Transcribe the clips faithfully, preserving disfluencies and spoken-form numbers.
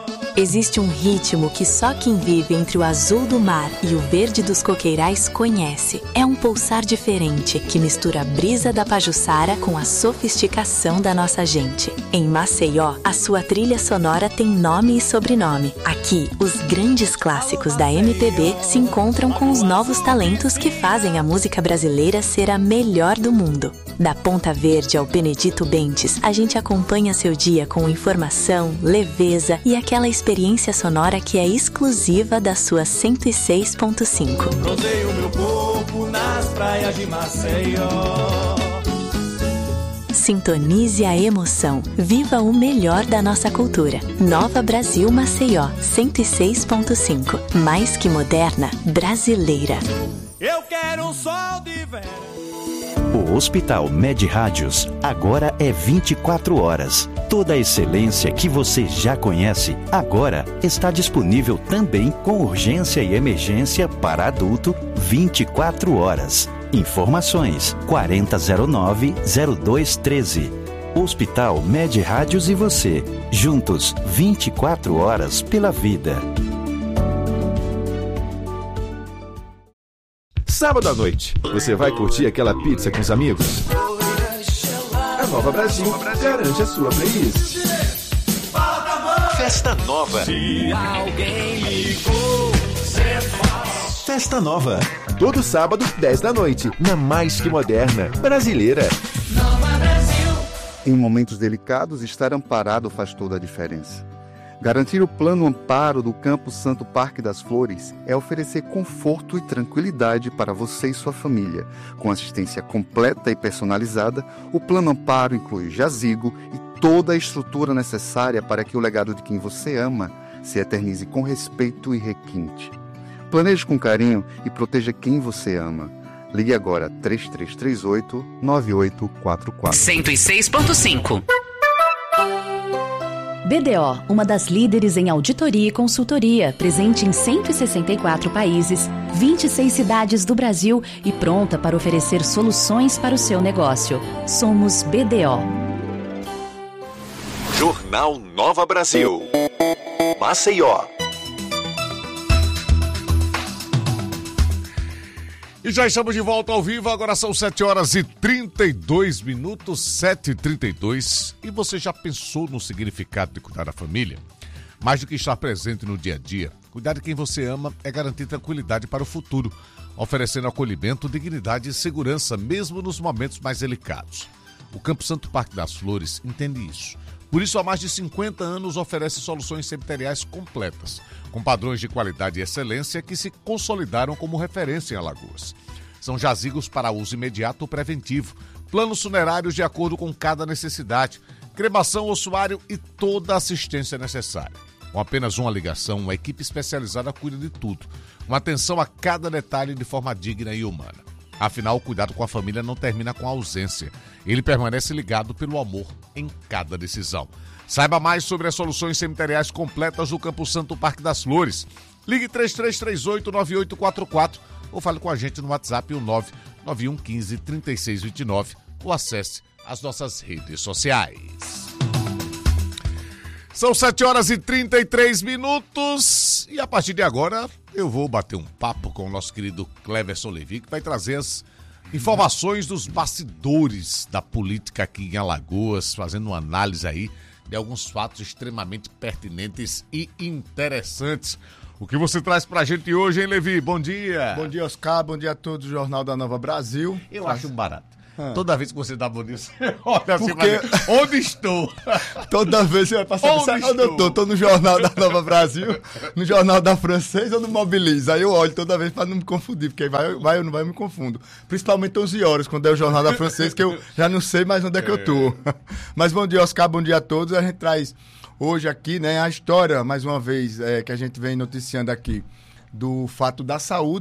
Existe um ritmo que só quem vive entre o azul do mar e o verde dos coqueirais conhece. É um pulsar diferente que mistura a brisa da Pajuçara com a sofisticação da nossa gente. Em Maceió, a sua trilha sonora tem nome e sobrenome. Aqui, os grandes clássicos da M P B se encontram com os novos talentos que fazem a música brasileira ser a melhor do mundo. Da Ponta Verde ao Benedito Bentes, a gente acompanha seu dia com informação, leveza e aquela experiência sonora que é exclusiva da sua cento e seis ponto cinco. Rodeio meu corpo nas praias de Maceió. Sintonize a emoção. Viva o melhor da nossa cultura. Nova Brasil Maceió, cento e seis ponto cinco. Mais que moderna, brasileira. Eu quero um sol de verão. O Hospital Med Rádios agora é vinte e quatro horas. Toda a excelência que você já conhece agora está disponível também com urgência e emergência para adulto vinte e quatro horas. Informações quarenta zero nove zero dois treze. Hospital Med Rádios e você, juntos vinte e quatro horas pela vida. Sábado à noite, você vai curtir aquela pizza com os amigos? A Nova Brasil garante a sua playlist. Festa Nova. Se alguém ligou, cê faz. Festa Nova. Todo sábado, dez da noite, na mais que moderna, brasileira. Nova Brasil. Em momentos delicados, estar amparado faz toda a diferença. Garantir o plano amparo do Campo Santo Parque das Flores é oferecer conforto e tranquilidade para você e sua família. Com assistência completa e personalizada, o plano amparo inclui jazigo e toda a estrutura necessária para que o legado de quem você ama se eternize com respeito e requinte. Planeje com carinho e proteja quem você ama. Ligue agora três três três oito, nove oito quatro quatro. cento e seis ponto cinco. B D O, uma das líderes em auditoria e consultoria, presente em cento e sessenta e quatro países, vinte e seis cidades do Brasil e pronta para oferecer soluções para o seu negócio. Somos B D O. Jornal Nova Brasil. Maceió. E já estamos de volta ao vivo, agora são sete horas e trinta e dois minutos, sete e trinta e dois. E você já pensou no significado de cuidar da família? Mais do que estar presente no dia a dia, cuidar de quem você ama é garantir tranquilidade para o futuro, oferecendo acolhimento, dignidade e segurança, mesmo nos momentos mais delicados. O Campo Santo Parque das Flores entende isso. Por isso, há mais de cinquenta anos, oferece soluções cemiteriais completas, com padrões de qualidade e excelência que se consolidaram como referência em Alagoas. São jazigos para uso imediato ou preventivo, planos funerários de acordo com cada necessidade, cremação, ossuário e toda a assistência necessária. Com apenas uma ligação, uma equipe especializada cuida de tudo, com atenção a cada detalhe de forma digna e humana. Afinal, o cuidado com a família não termina com a ausência. Ele permanece ligado pelo amor em cada decisão. Saiba mais sobre as soluções cemiteriais completas do Campo Santo Parque das Flores. Ligue três três três oito, nove oito quatro quatro ou fale com a gente no WhatsApp o nove nove um um cinco, três seis dois nove ou acesse as nossas redes sociais. São sete horas e trinta e três minutos e a partir de agora eu vou bater um papo com o nosso querido Cleverson Levi, que vai trazer as informações dos bastidores da política aqui em Alagoas, fazendo uma análise aí de alguns fatos extremamente pertinentes e interessantes. O que você traz pra gente hoje, hein, Levi? Bom dia. Bom dia, Oscar. Bom dia a todos do Jornal da Nova Brasil. Eu Faz... acho um barato. Ah. Toda vez que você dá bom dia, você olha assim Porque... pra mim. Onde estou? Toda vez você vai passar onde, onde eu tô? Tô no Jornal da Nova Brasil, no Jornal da Francês ou no Mobilize. Aí eu olho toda vez pra não me confundir, porque vai, vai ou não vai eu me confundo. Principalmente onze horas, quando é o Jornal da Francês, que eu já não sei mais onde é que eu tô. Mas bom dia, Oscar, bom dia a todos. A gente traz hoje aqui, né, a história, mais uma vez, é, que a gente vem noticiando aqui, do fato da saúde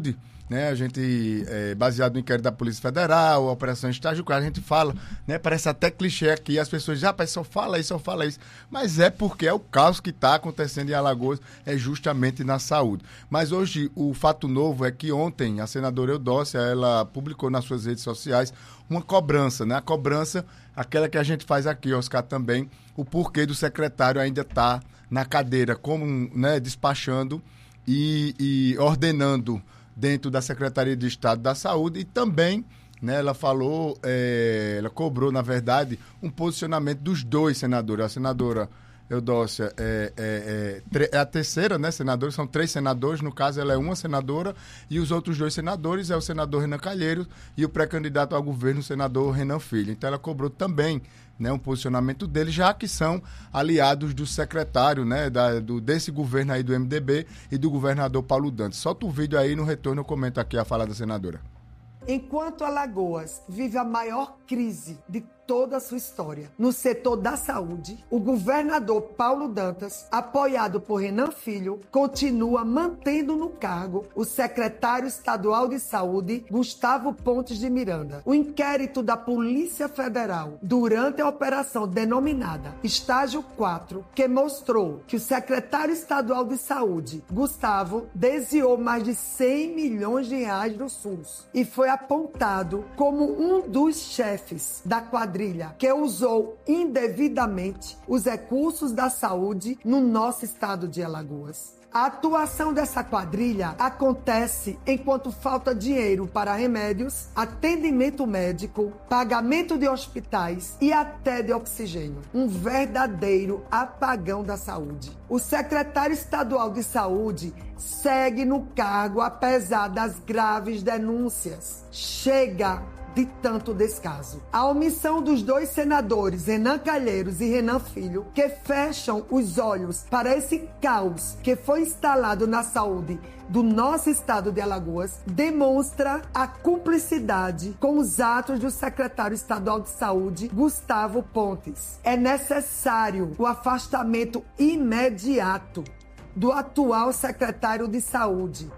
né? A gente, é, baseado no inquérito da Polícia Federal, a Operação Estágio quatro, a gente fala, né? Parece até clichê aqui, as pessoas dizem, rapaz, só fala isso, só fala isso. Mas é porque é o caos que está acontecendo em Alagoas, é justamente na saúde. Mas hoje, o fato novo é que ontem, a senadora Eudócia, ela publicou nas suas redes sociais uma cobrança, né? A cobrança, aquela que a gente faz aqui, Oscar, também, o porquê do secretário ainda estar na cadeira, como, né, despachando e, e ordenando dentro da Secretaria de Estado da Saúde, e também, né, ela falou, é, ela cobrou, na verdade, um posicionamento dos dois senadores. A senadora Eudócia é, é, é, é a terceira, né, senadora, são três senadores, no caso ela é uma senadora, e os outros dois senadores é o senador Renan Calheiros e o pré-candidato ao governo, o senador Renan Filho. Então ela cobrou também, né, um posicionamento deles, já que são aliados do secretário, né, da, do, desse governo aí do M D B e do governador Paulo Dantas. Solta o vídeo aí, no retorno eu comento aqui a fala da senadora. Enquanto Alagoas vive a maior crise de toda a sua história no setor da saúde, o governador Paulo Dantas, apoiado por Renan Filho, continua mantendo no cargo o secretário estadual de saúde, Gustavo Pontes de Miranda. O inquérito da Polícia Federal durante a operação denominada Estágio quatro, que mostrou que o secretário estadual de saúde, Gustavo, desviou mais de cem milhões de reais do SUS e foi apontado como um dos chefes da quadrilha que usou indevidamente os recursos da saúde no nosso estado de Alagoas. A atuação dessa quadrilha acontece enquanto falta dinheiro para remédios, atendimento médico, pagamento de hospitais e até de oxigênio. Um verdadeiro apagão da saúde. O secretário estadual de saúde segue no cargo apesar das graves denúncias. Chega de tanto descaso. A omissão dos dois senadores, Renan Calheiros e Renan Filho, que fecham os olhos para esse caos que foi instalado na saúde do nosso estado de Alagoas, demonstra a cumplicidade com os atos do secretário estadual de saúde, Gustavo Pontes. É necessário o afastamento imediato do atual secretário de saúde.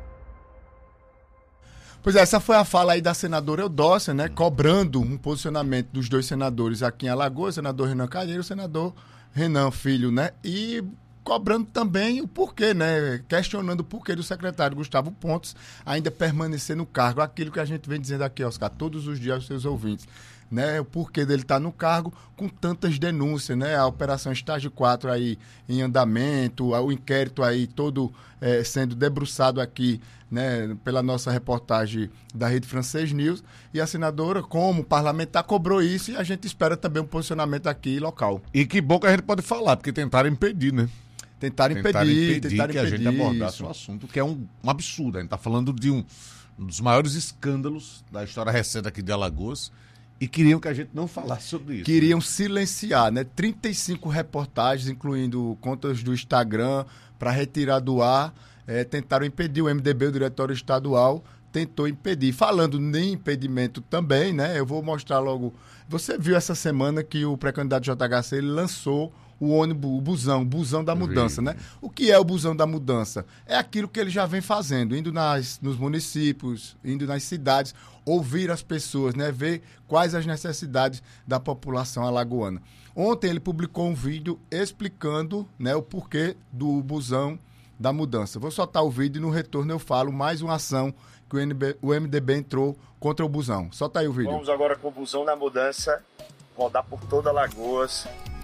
Pois é, essa foi a fala aí da senadora Eudócia, né, cobrando um posicionamento dos dois senadores aqui em Alagoas, o senador Renan Calheiros, o senador Renan Filho, né, e cobrando também o porquê, né, questionando o porquê do secretário Gustavo Pontes ainda permanecer no cargo, aquilo que a gente vem dizendo aqui, Oscar, todos os dias aos seus ouvintes, né, o porquê dele estar no cargo com tantas denúncias, né, a Operação Estágio quatro aí em andamento, o inquérito aí todo é, sendo debruçado aqui, né, pela nossa reportagem da Rede Francês News, e a senadora, como parlamentar, cobrou isso, e a gente espera também um posicionamento aqui local. E que bom que a gente pode falar, porque tentaram impedir, né? Tentaram, tentaram impedir, impedir tentaram que impedir a gente abordasse isso. o assunto, que é um, um absurdo. A gente está falando de um, um dos maiores escândalos da história recente aqui de Alagoas, e queriam que a gente não falasse sobre isso. Queriam né? silenciar, né? trinta e cinco reportagens, incluindo contas do Instagram, para retirar do ar. É, tentaram impedir, o M D B, o diretório estadual, tentou impedir. Falando em impedimento também, né? Eu vou mostrar logo. Você viu essa semana que o pré-candidato J H C ele lançou o ônibus, o busão, o busão da mudança, né? O que é o busão da mudança? É aquilo que ele já vem fazendo, indo nas, nos municípios, indo nas cidades, ouvir as pessoas, né? Ver quais as necessidades da população alagoana. Ontem ele publicou um vídeo explicando, né, o porquê do busão da mudança. Vou soltar o vídeo e no retorno eu falo mais uma ação que o, N B, o M D B entrou contra o busão. Solta aí o vídeo. Vamos agora com o busão da mudança, rodar por toda Alagoas.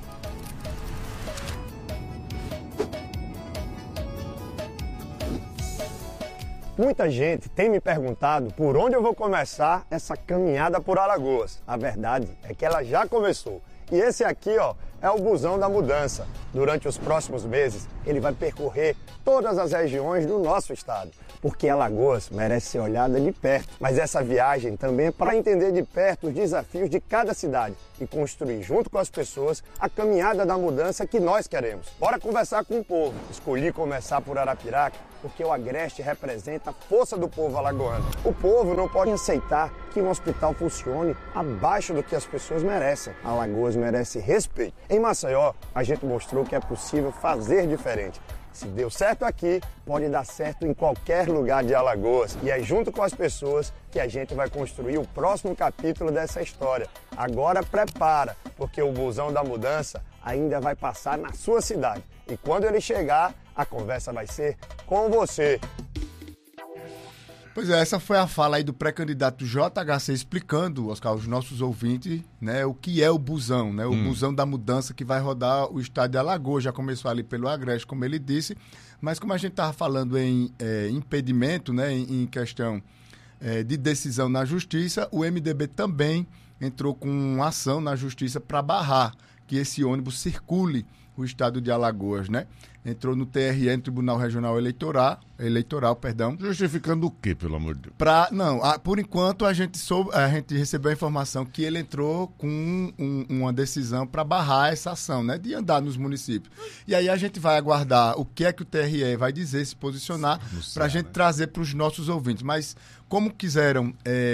Muita gente tem me perguntado por onde eu vou começar essa caminhada por Alagoas. A verdade é que ela já começou. E esse aqui, ó, é o busão da mudança. Durante os próximos meses, ele vai percorrer todas as regiões do nosso estado, porque Alagoas merece ser olhada de perto. Mas essa viagem também é para entender de perto os desafios de cada cidade e construir junto com as pessoas a caminhada da mudança que nós queremos. Bora conversar com o povo. Escolhi começar por Arapiraca porque o Agreste representa a força do povo alagoano. O povo não pode aceitar que um hospital funcione abaixo do que as pessoas merecem. Alagoas merece respeito. Em Maceió, a gente mostrou que é possível fazer diferente. Se deu certo aqui, pode dar certo em qualquer lugar de Alagoas. E é junto com as pessoas que a gente vai construir o próximo capítulo dessa história. Agora prepara, porque o busão da mudança ainda vai passar na sua cidade. E quando ele chegar, a conversa vai ser com você. Pois é, essa foi a fala aí do pré-candidato J H C explicando, Oscar, aos nossos ouvintes, né, o que é o busão, né, o hum. busão da mudança que vai rodar o estado de Alagoas. Já começou ali pelo Agreste, como ele disse, mas como a gente estava falando em é, impedimento, né, em, em questão é, de decisão na justiça, o M D B também entrou com ação na justiça para barrar que esse ônibus circule o estado de Alagoas, né? Entrou no T R E, no Tribunal Regional Eleitoral, eleitoral, perdão. Justificando o quê, pelo amor de Deus? Pra, não, a, por enquanto a gente, soube, a gente recebeu a informação que ele entrou com um, uma decisão para barrar essa ação, né? De andar nos municípios. E aí a gente vai aguardar o que é que o T R E vai dizer, se posicionar, para a gente né? trazer para os nossos ouvintes. Mas como quiseram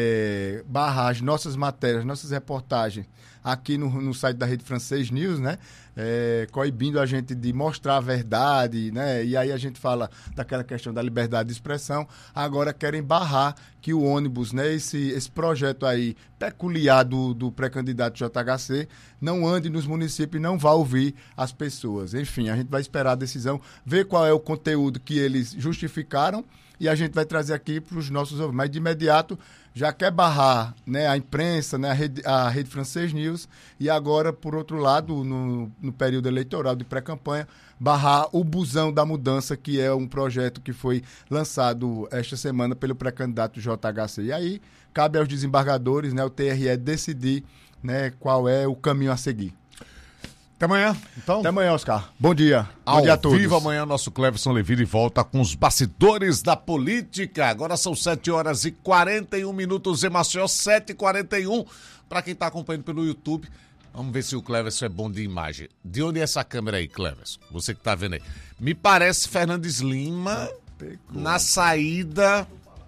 é, barrar as nossas matérias, nossas reportagens aqui no, no site da Rede Francês News, né? É, coibindo a gente de mostrar a verdade, né? E aí a gente fala daquela questão da liberdade de expressão. Agora querem barrar que o ônibus, né? Esse, esse projeto aí peculiar do, do pré-candidato J H C não ande nos municípios e não vá ouvir as pessoas. Enfim, a gente vai esperar a decisão, ver qual é o conteúdo que eles justificaram e a gente vai trazer aqui para os nossos ouvintes. Mas de imediato já quer barrar, né, a imprensa, né, a, rede, a Rede Francês News e agora, por outro lado, no, no período eleitoral de pré-campanha, barrar o Busão da Mudança, que é um projeto que foi lançado esta semana pelo pré-candidato J H C. E aí cabe aos desembargadores, né, o T R E, decidir, né, qual é o caminho a seguir. Até amanhã, então. Até amanhã, Oscar. Bom dia. Bom Ao dia a todos. vivo amanhã, nosso Cleverson Levine volta com os bastidores da política. Agora são sete horas e quarenta e um minutos em Maceió, sete e quarenta e um. Para quem está acompanhando pelo YouTube, vamos ver se o Cleverson é bom de imagem. De onde é essa câmera aí, Cleverson? Você que está vendo aí. Me parece Fernandes Lima na saída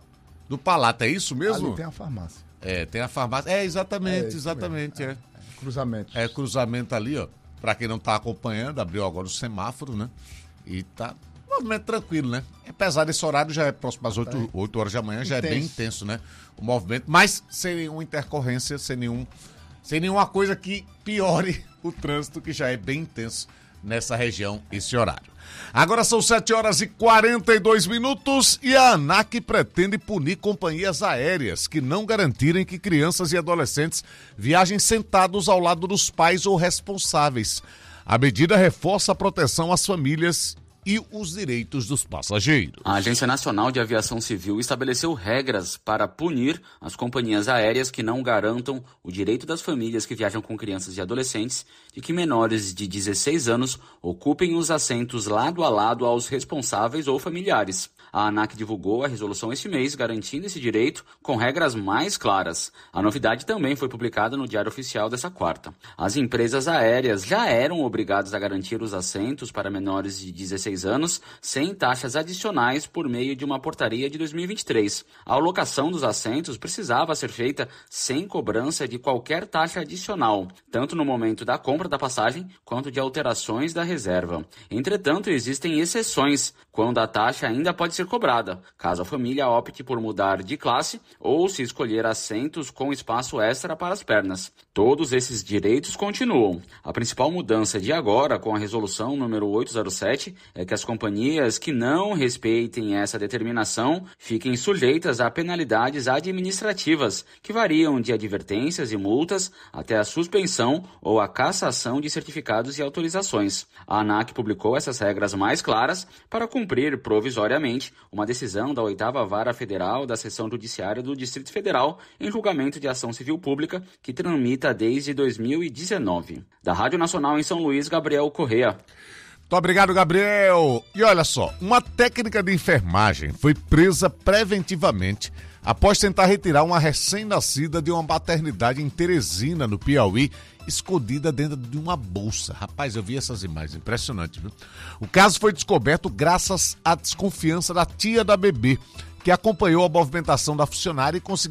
do Palato, é isso mesmo? Ali tem a farmácia. É, tem a farmácia. É, exatamente, é, exatamente. É. É. Cruzamento. É, cruzamento ali, ó. Para quem não está acompanhando, abriu agora o semáforo, né? E tá movimento tranquilo, né? Apesar desse horário, já é próximo às oito, oito horas da manhã, já intenso. É bem intenso, né? O movimento, mas sem nenhuma intercorrência, sem, nenhum, sem nenhuma coisa que piore o trânsito, que já é bem intenso nessa região, esse horário. Agora são sete horas e quarenta e dois minutos e a ANAC pretende punir companhias aéreas que não garantirem que crianças e adolescentes viajem sentados ao lado dos pais ou responsáveis. A medida reforça a proteção às famílias e os direitos dos passageiros. A Agência Nacional de Aviação Civil estabeleceu regras para punir as companhias aéreas que não garantam o direito das famílias que viajam com crianças e adolescentes de que menores de dezesseis anos ocupem os assentos lado a lado aos responsáveis ou familiares. A ANAC divulgou a resolução este mês, garantindo esse direito com regras mais claras. A novidade também foi publicada no Diário Oficial dessa quarta. As empresas aéreas já eram obrigadas a garantir os assentos para menores de dezesseis anos sem taxas adicionais por meio de uma portaria de dois mil e vinte e três. A alocação dos assentos precisava ser feita sem cobrança de qualquer taxa adicional, tanto no momento da compra da passagem quanto de alterações da reserva. Entretanto, existem exceções, quando a taxa ainda pode ser cobrada, caso a família opte por mudar de classe ou se escolher assentos com espaço extra para as pernas. Todos esses direitos continuam. A principal mudança de agora, com a resolução número oitocentos e sete, é que as companhias que não respeitem essa determinação fiquem sujeitas a penalidades administrativas, que variam de advertências e multas até a suspensão ou a cassação de certificados e autorizações. A ANAC publicou essas regras mais claras para cumprir provisoriamente uma decisão da oitava Vara Federal da Seção Judiciária do Distrito Federal em julgamento de ação civil pública que tramita desde dois mil e dezenove. Da Rádio Nacional em São Luís, Gabriel Correa. Muito obrigado, Gabriel. E olha só, uma técnica de enfermagem foi presa preventivamente após tentar retirar uma recém-nascida de uma maternidade em Teresina, no Piauí, escondida dentro de uma bolsa. Rapaz, eu vi essas imagens, impressionante, viu? O caso foi descoberto graças à desconfiança da tia da bebê, que acompanhou a movimentação da funcionária e conseguiu